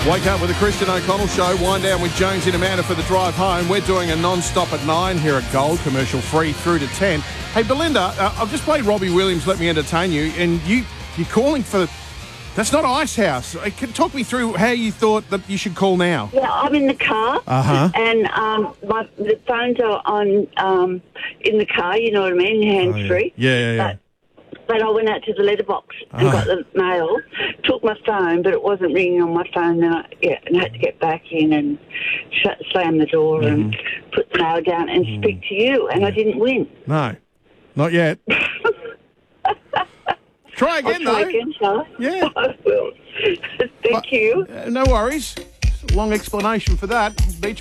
Wake up with the Christian O'Connell Show. Wind down with Jones and Amanda for the drive home. We're doing a non-stop at 9 here at Gold, commercial free through to 10. Hey, Belinda, I've just played Robbie Williams, Let Me Entertain You, and you're calling for... That's not Icehouse. Talk me through how you thought that you should call now. Yeah, I'm in the car, and the phones are on in the car, you know what I mean, hands-free. Yeah. But I went out to the letterbox and got the mail, took my phone, but it wasn't ringing on my phone. Then I had to get back in and slam the door and put the mail down and speak to you, and I didn't win. No, not yet. Try again, I'll try though. again, shall I? Yeah. I will. Thank you. No worries. Long explanation for that. Beach